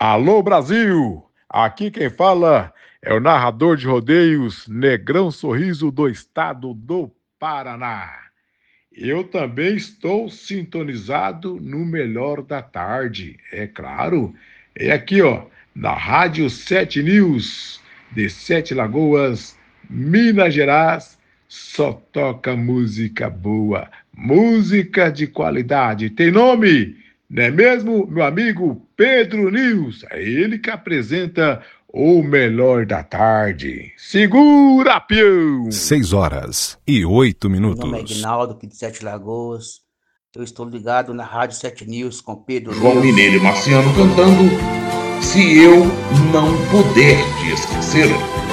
Alô, Brasil! Aqui quem fala é o narrador de rodeios Negrão Sorriso do estado do Paraná. Eu também estou sintonizado no melhor da tarde, é claro. É aqui, ó, na Rádio 7 News, de Sete Lagoas, Minas Gerais. Só toca música boa, música de qualidade. Tem nome? Não é mesmo, meu amigo Pedro News? É ele que apresenta o melhor da tarde. Segura, peão! 6h08. Meu nome é Aguinaldo, aqui de Sete Lagoas. Eu estou ligado na Rádio 7 News com Pedro João News. Mineiro e Marciano cantando Se Eu Não Puder Te Esquecer.